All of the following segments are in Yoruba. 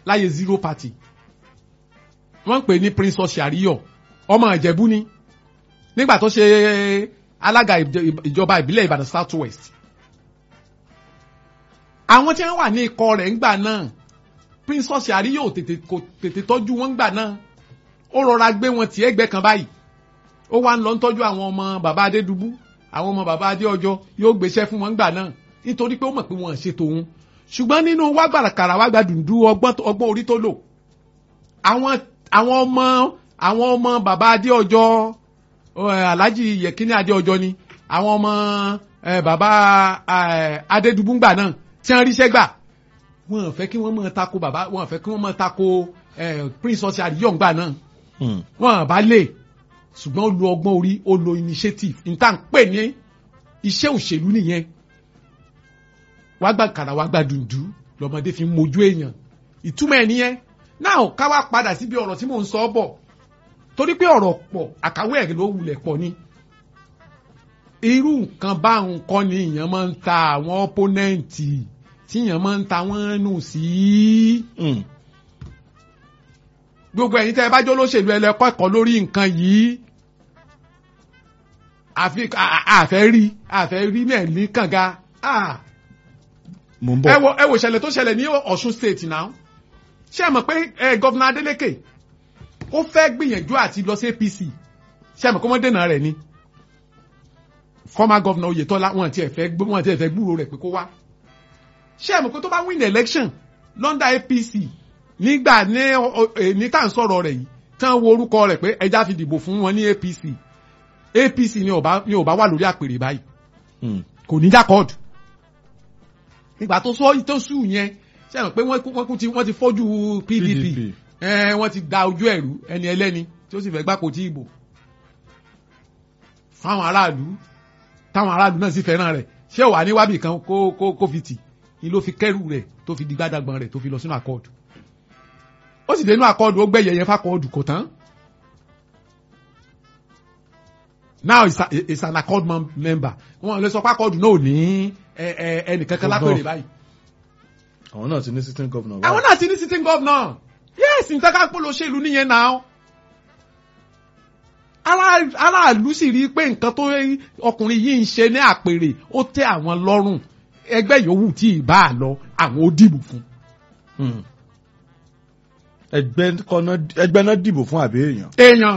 láyé zero party wọ́n ń pè ní Prince Ọ̀ṣàríyọ̀ ọmọ Ìjẹ̀bú ni nígbà tó ṣe alága ìjọba ìbílẹ̀ Ìbàdàn South West àwọn tí wọ́n wà ní ikọ̀ rẹ̀ ńgbà náà Prince Ọ̀ṣàríyọ̀ kò tètè tọ́jú wọn ńgbà náà ó rọra gbé wọn tì ẹ̀gbẹ́ kan báyìí ó wá ń lọ ń tọ́jú àwọn ọmọ bàbá Adédùbú àwọn ọmọ bàbá Adéọjọ́ yóò gbéṣẹ́ fún wọn ńgbà náà nítorí pé ó mọ̀ pé wọn ṣe tòun ṣùgbọ́n nínú wágbàràkàrà wágbàdùndú ọgbọ́n orí tó lò àwọn ọmọ bàbá Adéọjọ́ Alhaji Yekini Adéọjọ́ ni àwọn ọmọ bàbá Adédùbú ńgbà náà tí wọ́n ríṣẹ́ gbà wọ́n fẹ́ kí wọ́n máa tako bàbá wọ́n fẹ́ kí wọ́n máa tako Prince Ọ̀ṣàríyọ̀ ńgbà náà wọ́n bá lè ṣùgbọ́n ó lo ọgbọ́n orí ó lo initiative níta ń pè ní iṣẹ́ òṣèlú nìyẹn wágbàkàrà wágbàdùndú lọ́mọdé fi ń mojú èèyàn ìtumọ̀ ẹ̀ nìyẹn náà ká wá padà síbi ọ̀rọ̀ tí mò ń sọ bọ̀ torí pé ọ̀rọ̀ pọ̀ àkàwé ẹ̀ ló wulẹ̀ pọ̀ ni irú nǹkan báwọn kọ́ ni èèyàn máa ń ta àwọn ọ́pọ́nẹ́ǹtì tí èèyàn máa ń ta wọ́n nù sí. gbogbo ẹ̀yin tẹ́ ẹ bá jọ lóṣèlú ẹlẹ́kọ́ ẹ̀kọ́ lórí nǹkan yìí àfẹ́ rí mẹ́rin kànga. ẹ wo ìṣẹ̀lẹ̀ tó ṣẹlẹ̀ ní Ọ̀ṣun state náà ṣé ẹ mọ̀ pé gọ́vnà Adeleke ó fẹ́ gbìyànjú àti lọ sí APC ṣé ẹ mọ̀ kó wọ́n dènà rẹ̀ ni former governor Oyetola wọn ti ẹ fẹ́ gbúrò rẹ̀ pé kó wá ṣé ẹ mọ̀ pé tó bá win election London APC nígbà ní tá à ń sọ̀rọ̀ rẹ̀ yìí tán wo orúkọ rẹ̀ pé ẹja fi dìbò fún wọn ní APC ni ò bá wà lórí àpèrè báyìí kò ní jákọ́ọ̀dù nígbà tó sọ ìtòsù yẹn ṣé ẹ mọ̀ pé wọ́n ti fọ́jú PDP wọ́n ti da ojú ẹ̀rú ẹni ẹlẹ́ni tí ó sì fẹ́ gbáko tí ìbò fáwọn aráàlú táwọn aráàlú náà sì fẹ́ràn rẹ̀ ṣé wà ní wábì kan kó fi tì ní ló fi kẹ́rù rẹ̀ tó fi di gbádàgbọ́n rẹ̀ tó fi lọ sínú àkọọ̀dù ó sì dénú àkọọ̀dù ó gbẹ̀yẹ̀ yẹn fàkọọ̀dù kò tán now it's an accord member wọn lè sọ pé àkọọ̀dù náà ò ní ẹnìkankan lápèrè báyìí. àwọn náà ti ní sitting governor. àwọn náà ti ní sitting governor yes nǹkan ká pọ̀ lóṣèlú nìyẹn náà aráàlú sì rí i pé nǹkan tó ọkùnrin yìí ń ṣe ní àpèrè ó tẹ́ àwọn lọ́rùn ẹgbẹ́ yòówù tí ì bá a lọ àwọn ó dìbò fún. ẹgbẹ́ náà dìbò fún àbí èèyàn.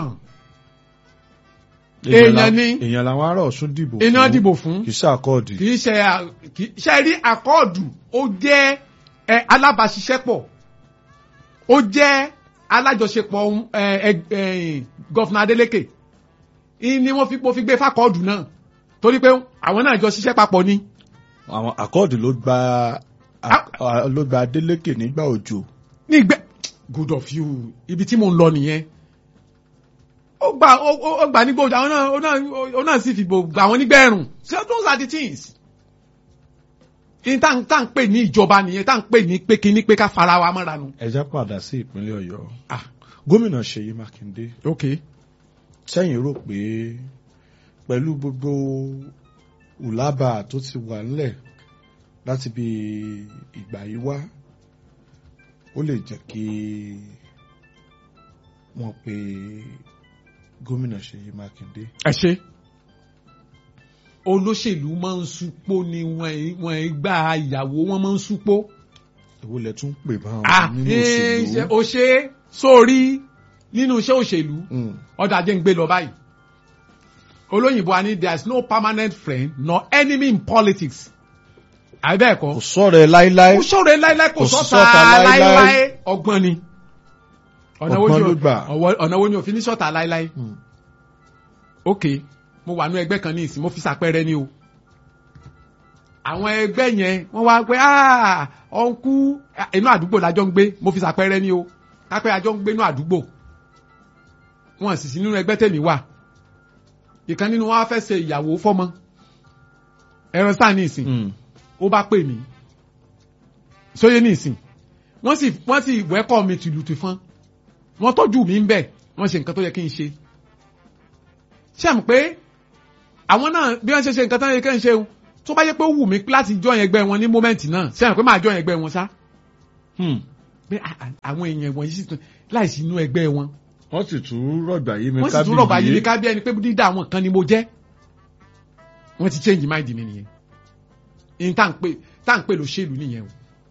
èèyàn ni èèyàn làwọn ará Ọ̀ṣun dìbò fún. èèyàn dìbò fún. kì í ṣe àkọọ̀dù. kì í ṣe rí àkọọ̀dù ó jẹ́ alábàáṣiṣẹ́pọ̀ ó jẹ́ alájọṣepọ̀ gọ́fúnà Adeleke ni wọ́n fi gbé fàkọọ̀dù náà torí pé àwọn náà jọ ṣiṣẹ́ papọ̀ ni. àwọn àkọọ̀dù ló gba Adeleke nígbà òjò. good of you ibi tí mò ń lọ nìyẹn ó gbà nígbà òjò àwọn náà sì fìbò gbà wọ́n nígbà ẹ̀rùn so those are the things. tá ń pè ní ìjọba nìyẹn tá ń pè ní pé kíní pé ká fara wa mọ́ra nu. ẹ já padà sí ìpínlẹ̀ Ọ̀yọ́ gómìnà Ṣèyí Mákindé. ok. sẹ́yìn rò pé pẹ̀lú gbogbo ùlábà tó ti wà nílẹ̀ láti bí ìgbà yìí wá ó lè jẹ́ kí wọ́n pe gómìnà Ṣèyí Mákindé. ẹ ṣe olóṣèlú máa ń súpó ni wọ́n gba ìyàwó wọn máa ń súpó. èwo lẹ tún pè báwọn nínú òṣèlú. ó ṣe sórí nínú iṣẹ́ òṣèlú ọ̀dà jẹ́ ń gbé lọ báyìí olóyìnbó wa ni there is no permanent friend nor enemy in politics. àbẹ́ẹ̀kọ́. kò sọ̀rọ̀ ẹ láíláí. kò sọ̀rọ̀ ẹ láíláí kò sọ̀tà láíláí ọgbọ́n ni. ọgbọ́n ló gbà. ọ̀nà wo ni òfin ní sọ̀tà láíláí. ok mo wà ní ẹgbẹ́ kan ní ìsìn mo fi ṣàpẹẹrẹ ni o. àwọn ẹgbẹ́ yẹn wọ́n wá pé ọ̀nkú inú àdúgbò lájọ́ ń gbé mo fi ṣàpẹẹrẹ ni o kápẹ́ àjọ ń gbé inú àdúgbò wọn sì sí nínú ẹgbẹ́ tèmi wà ìkan nínú wọn á fẹ́ ṣe ìyàwó fọ́mọ ẹran sáà ní ìsìn ó bá pè mí sóyè ní ìsìn wọ́n sì wẹ́kọ̀ mi tìlùtì fún wọ́n tọ́jú mi ń bẹ̀ wọ́n ṣe nǹkan tó yẹ kí n ṣe ṣé àmì pé àwọn náà bí wọ́n ṣe nǹkan tó yẹ kí n ṣe tó bá yẹ pé ó wù mí láti join ẹgbẹ́ wọn ní mọ́mẹ́ǹtì náà ṣé àmì pé máa join ẹgbẹ́ wọn ṣá pé àwọn èèyàn wọ̀nyí sì tún láìsí inú ẹgbẹ́ wọn. wọ́n sì tún rọ̀gbà yí mi ká bí wọ́n sì tún rọ̀gbà yí mi ká bí ẹni pé dídá àwọn kan ni mo jẹ́. wọ́n ti change mind mi nìyẹn. in tá à ń pè lóṣèlú nìyẹn o.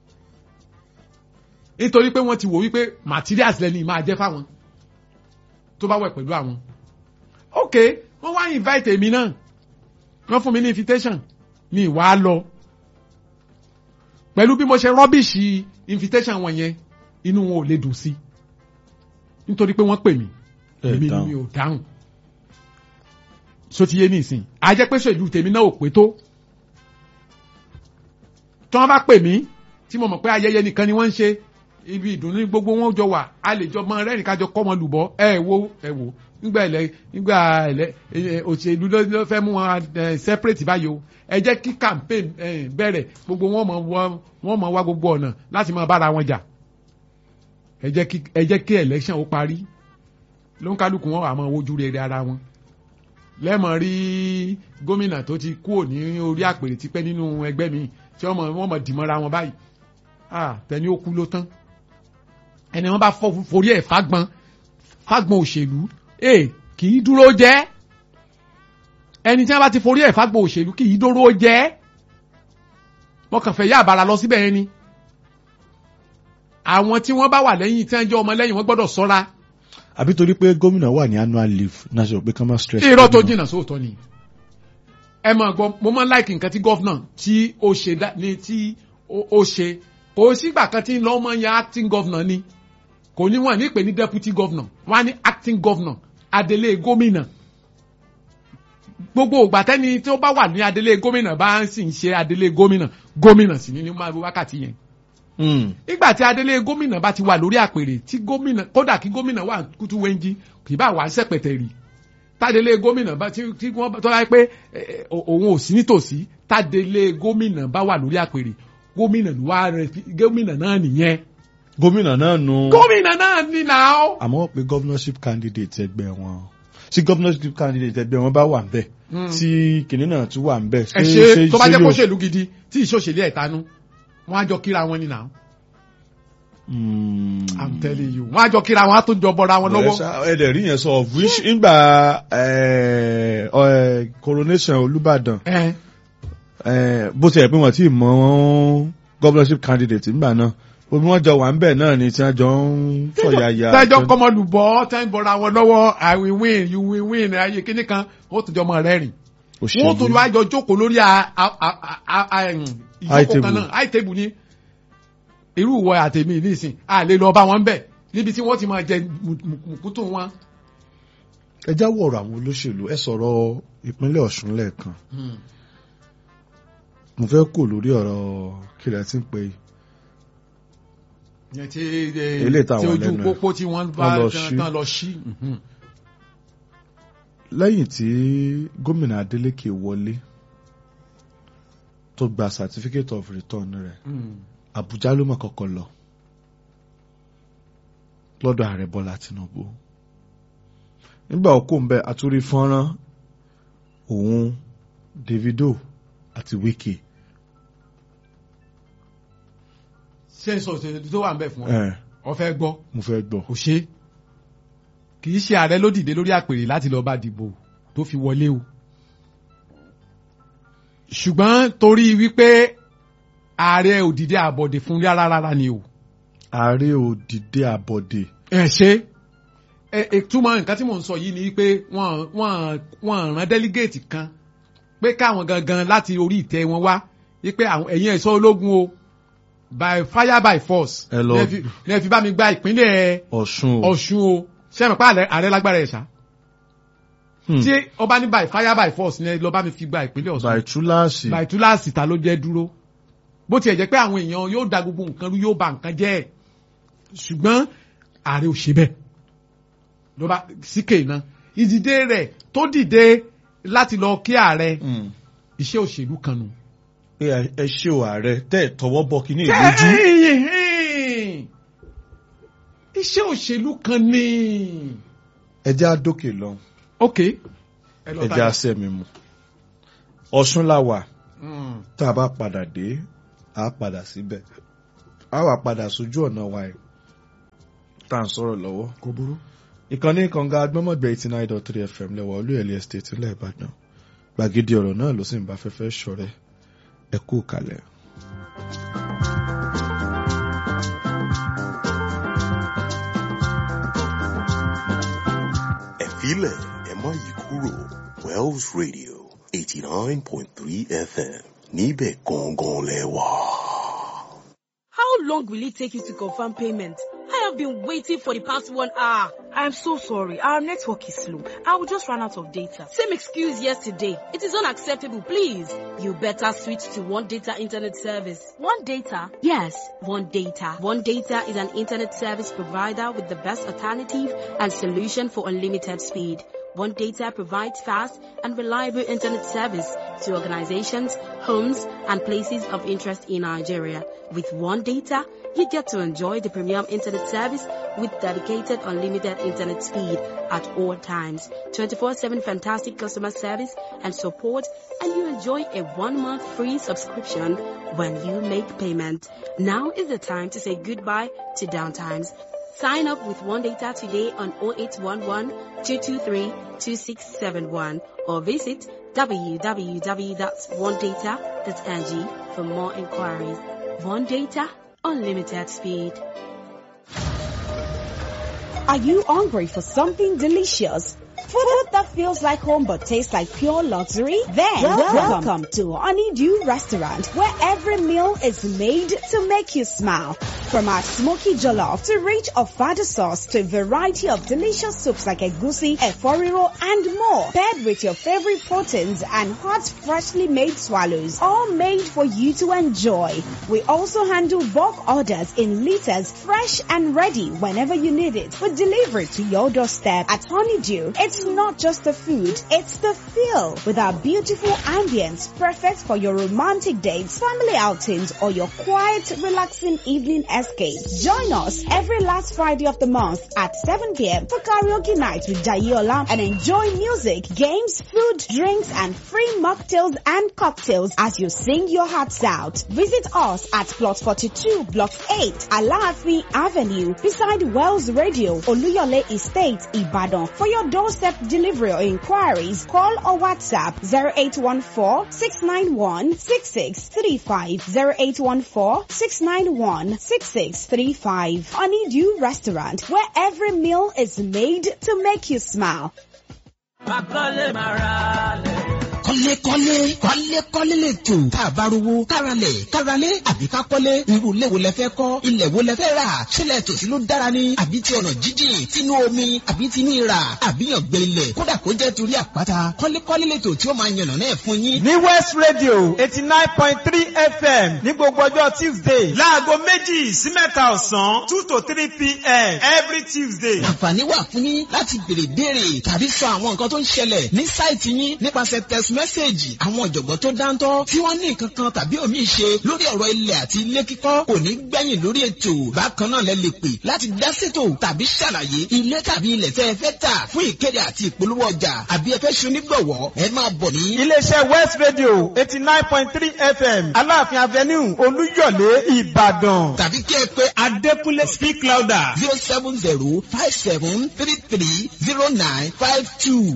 nítorí pé wọ́n ti wò wípé materials lẹ́ni máa jẹ́ fáwọn tó bá wẹ̀ pẹ̀lú àwọn. ok wọ́n wá invite èmi náà wọ́n fún mi ní invitation mi wá lọ pẹ̀lú bí mo ṣe rọ́bìṣì invitation wọn yẹn inú wọn ò lè dùn sí nítorí pé wọ́n pè mí èmi ni mi ò dáhùn so ti yé ní ìsìn a jẹ́ pé ṣèlú tèmi náà ò pé tó tí wọ́n bá pè mí tí mo mọ̀ pé ayẹyẹ nìkan ni wọ́n ń ṣe ibi ìdùnnú gbogbo wọn jọ wà a lè jọ mọ rẹ́rìn kájọ kọ́ wọn lùbọ́ ẹ wo nígbà òṣèlú ló fẹ́ mú wọn separate báyìí o ẹ jẹ́ kí campaign bẹ̀rẹ̀ gbogbo wọn mọ̀ wá gbogbo ọ̀nà láti máa bára wọn jà ẹ jẹ́ kí election ó parí ló ń kálukú wọn wà máa wojú rere ara wọn lẹ́mọ̀ rí gómìnà tó ti kúrò ní orí àpèrè tipẹ́ nínú ẹgbẹ́ mi tí wọ́n mọ̀ dìmọ́ra wọn báyìí tẹni ó kú ló tán ẹni wọ́n bá forí ẹ̀ fágbọn òṣèlú kì í dúró jẹ́ ẹni tí wọ́n bá ti forí ẹ̀ fágbọn òṣèlú kì í dúró jẹ́ wọ́n kàn fẹ́ yá àbára lọ síbẹ̀ yẹn ni àwọn tí wọ́n bá wà lẹ́yìn tí wọ́n jẹ́ ọmọ lẹ́yìn wọ́n gbọ́dọ̀ ṣọ́ra. àbí torí pé gómìnà wà ní annual leave náà ṣe pé ká má stress. irọ́ tó jìnnà sóòótọ́ ni ẹ mọ̀ gbọ́ mo máa ń láìkì nǹkan tí gọ́fìnà tí ó ṣe ní tí ó ṣe kò sígbà kan tí ń lọ́ mọ́ ya acting governor ni kò ní wọ́n ní pè ní deputy governor wọ́n á ní acting governor adelé gómìnà gbogbo ògbà tẹ́ni tí ó bá wà ní adelé gómìnà bá ń sì ń ṣe adelé gómìnà sì ní máa wákàtí yẹn. ìgbà tí adelé gómìnà bá ti wà lórí àpèrè tí gómìnà kódà kí gómìnà wà kútú wẹ́ńjí kì bá wà sẹ́pẹ̀tẹ̀ rí tádélé gómìnà bá tí wọ́n tọ́lá pé òun ò sí nítòsí tádélé gómìnà bá wà lórí àpèrè gómìnà ló wá rẹ gómìnà náà nìyẹn. gómìnà náà nù. gómìnà náà ní náà. àmọ́ pé governorship candidate ẹgbẹ́ wọn tí governorship candidate ẹgbẹ́ wọn bá wà nbẹ̀ tí kìnìún náà tún wà nbẹ̀. ẹ ṣe tó bá jẹ́ kó ṣèlú gidi tí ìṣòṣèlú ẹ̀ tanú wọ́n á jọ kíra wọn ní náà. I'm telling you wọ́n á jọ kíra wọn á tó jọ bọ́ra wọn lọ́wọ́. ẹ̀ẹ́dẹ̀ rí yẹn sọ of which nígbà coronation Olúbàdàn bó ti ẹ̀ pé wọ́n ti mọ governorship candidate nígbà náà omi wọn jọ wà ń bẹ̀ náà ni tí wọ́n jọ ń sọ̀yàyà. tẹ́jọ́ kọ́mọlùbọ́ tẹ́ ń bọ́ra wọn lọ́wọ́ I will win you will win ayé kíní kan ó tún jọ mọ́ rẹ́rìn. wọ́n tún wá jọ jókòó lórí ìjókòó kan náà high table ni irú ìwọ àtẹ̀mí nísìn a lè lọ bá wọn bẹ̀ níbi tí wọ́n ti máa jẹ mùkútù wọn. ẹ jáwọ́ ọ̀rọ̀ àwọn olóṣèlú ẹ sọ̀rọ̀ ìpínlẹ̀ Ọ̀ṣun lẹ́ẹ̀kan mo fẹ́ kó lórí ọ̀rọ̀ kílẹ̀ tí ń pè tí ojú pópó tí wọ́n bá tán lọ sí. lẹ́yìn tí gómìnà Adeleke wọlé tó gba certificate of return rẹ̀ Àbújá ló mọ̀ kọ́kọ́ lọ lọ́dọ̀ ààrẹ Bọ́lá Tinubu nígbà òkú ń bẹ àtúrí fọ́nrán òun Davido àti Wike. ṣé n sọ tó wà ń bẹ fún ọ fẹ́ gbọ́. mo fẹ́ gbọ́. kò ṣe kì í ṣe ààrẹ ló dìde lórí àpèrè láti lọ bá dìbò tó fi wọlé o ṣùgbọ́n torí wípé ààrẹ ò dìde àbọ̀dè fún rárá ni o. ààrẹ ò dìde àbọ̀dè. ẹ ṣe túmọ̀ nǹkan tí mò ń sọ yìí ni pé wọ́n rán délígéètì kan pé káwọn gangan láti orí ìtẹ́ wọn wá wípé ẹ̀yin ẹ̀ṣọ́ ológun o by fire by force ní ẹ fi bá mi gba ìpínlẹ̀ Ọ̀ṣun o ṣé ẹ mọ̀ pé ààrẹ lágbára ẹ̀ ṣá tí ọba ní by fire by force ní ẹ lọ bá mi fi gba ìpínlẹ̀ Ọ̀ṣun by túláàsì ta ló jẹ́ dúró bó tiẹ̀ jẹ́ pé àwọn èèyàn yóò da gbogbo nǹkan rú yóò ba nǹkan jẹ́ ṣùgbọ́n ààrẹ ò ṣe bẹ́ẹ̀ ló bá síkè náà ìdìde rẹ̀ tó dìde láti lọ kí ààrẹ iṣẹ́ òṣèlú kan nù. ẹ ṣe o ààrẹ tẹ́ ẹ̀ tọwọ́ bọ kí ní ìlójú. iṣẹ́ òṣèlú kan ni. ẹ jẹ́ àdókè lọ. ok. ẹ jẹ́ àṣẹ mi mu. Ọ̀ṣun la wà tá a bá padà dé a padà síbẹ̀ a wà padà sójú ọ̀nà wa ẹ̀ tá à ń sọ̀rọ̀ lọ́wọ́. kò burú. Ìkànnì kànga agbọ́mọ̀gbẹ́ 89.3 FM lẹ́wọ̀ Olúyọ̀lé Estate ńlẹ̀ Ìbàdàn. Gbàgede ọ̀rọ̀ náà ló sì ń bá fẹ́fẹ́ ṣọ̀rẹ́. Ẹ kú kalẹ̀. Ẹ filẹ̀, ẹ má yí kúrò. Wells Radio 89.3 FM níbẹ̀ gangan lẹ wà. How long will it take you to confirm payment? I have been waiting for the past 1 hour. I'm so sorry. Our network is slow. I will just run out of data. Same excuse yesterday. It is unacceptable, please. You better switch to One Data Internet Service. One Data? Yes, One Data. One Data is an internet service provider with the best alternative and solution for unlimited speed. One Data provides fast and reliable internet service to organizations, homes, and places of interest in Nigeria. With One Data, you get to enjoy the premium internet service with dedicated unlimited internet speed at all times, 24/7 fantastic customer service and support, and you enjoy a 1-month free subscription when you make payment. Now is the time to say goodbye to downtimes. Sign up with One Data today on 0811 223 2671 or visit www.onedata.ng for more inquiries. One Data, unlimited speed. Are you hungry for something delicious? Food that feels like home but tastes like pure luxury? Then welcome to Honeydew Restaurant, where every meal is made to make you smile. From our smoky jollof to rich ofada sauce to a variety of delicious soups like egusi, eforiro, and more, paired with your favorite proteins and hot, freshly made swallows, all made for you to enjoy. We also handle bulk orders in liters, fresh and ready whenever you need it, for delivery to your doorstep. At Honeydew, it's not just the food, it's the feel. With our beautiful ambience, perfect for your romantic dates, family outings, or your quiet, relaxing evening escape. Join us every last Friday of the month at 7 p.m. for karaoke night with Jayola and enjoy music, games, food, drinks, and free mocktails and cocktails as you sing your hearts out. Visit us at Plot 42, Block 8, Alaafi Avenue, beside Wells Radio, Oluyole Estate, Ibadan. For your doorstep delivery or inquiries, call or WhatsApp 0814-691-6635, 0814-691-6635. Honeydew Restaurant, where every meal is made to make you smile. kọ́lé lè tò tá a bá rówó káralẹ̀ àbí ká kọ́lé irú ilé wo lẹ fẹ́ kọ́ ilẹ̀ wo lẹ fẹ́ rà sílẹ̀ tòsí ló dára ni àbí ti ọ̀nà jíjìn tinú omi àbí tinú ìrà àbí yàngbẹ́ ilẹ̀ kódà kó jẹ́ torí àpáta kọ́lé lè tò tí ó máa yànnà náà fún yín. ní West Radio 89.3 FM ní gbogbo ọjọ́ Tuesday láago 2 sí 3 ọ̀sán 2 to 3 p.m. every Tuesday. àǹfààní wà fún yín láti béèrè tàbí sọ àwọn nǹkan tó ń ṣẹlẹ̀ ní sáìtì yín nípasẹ̀ text message. Àwọn ọ̀jọ̀gbọ́n tó dáńtọ́ tí wọ́n ní nǹkan kan tàbí òmíì ṣe lórí ọ̀rọ̀ ilẹ̀ àti ilé kíkọ́ kò ní gbẹ̀yìn lórí ètò. Bákan náà lẹ lè pè láti dá ṣètò tàbí ṣàlàyé ilé tàbí ilẹ̀ tẹ́ ẹ fẹ́ tà fún ìkéde àti ìpolówó ọjà àbí ẹ fẹ́ ṣonígbọ̀wọ́ ẹ máa bọ̀ ní. Iléeṣẹ́ West Radio 89.3 FM Aláàfin Avenue Olúyọ̀lé Ìbàdàn. Tàbí kí ẹ pé Adékúnlé speak louder 07057330952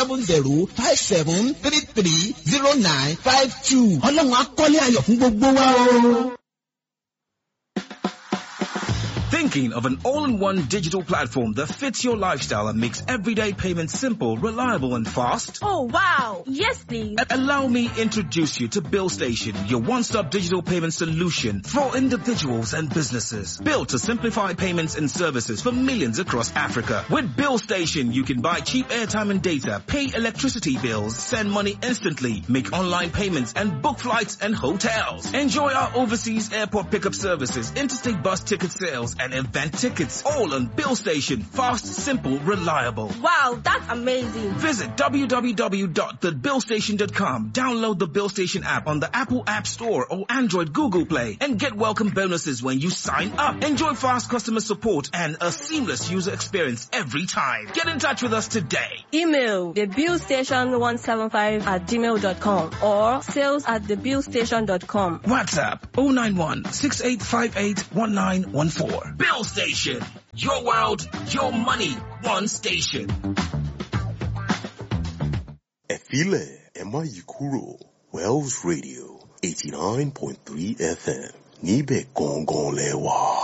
07057330952. Ọlọ́run akọ́lé ayọ̀ fún gbogbo wa o. Thinking of an all-in-one digital platform that fits your lifestyle and makes everyday payments simple, reliable and fast? Oh, wow. Yes, please. Allow me introduce you to BillStation, your one-stop digital payment solution for individuals and businesses. Built to simplify payments and services for millions across Africa. With BillStation, you can buy cheap airtime and data, pay electricity bills, send money instantly, make online payments and book flights and hotels. Enjoy our overseas airport pickup services, interstate bus ticket sales and event tickets, all on BillStation. Fast, simple, reliable. Wow, that's amazing. Visit www.thebillstation.com. Download the BillStation app on the Apple App Store or Android Google Play and get welcome bonuses when you sign up. Enjoy fast customer support and a seamless user experience every time. Get in touch with us today. Email thebillstation175@gmail.com or sales@thebillstation.com. WhatsApp 091 6858 1914. Bill Station. Your world, your money, one station. Ẹ filẹ̀, ẹ má yí kúrò. Wells Radio 89.3 FM níbẹ̀ gangan lẹ wà.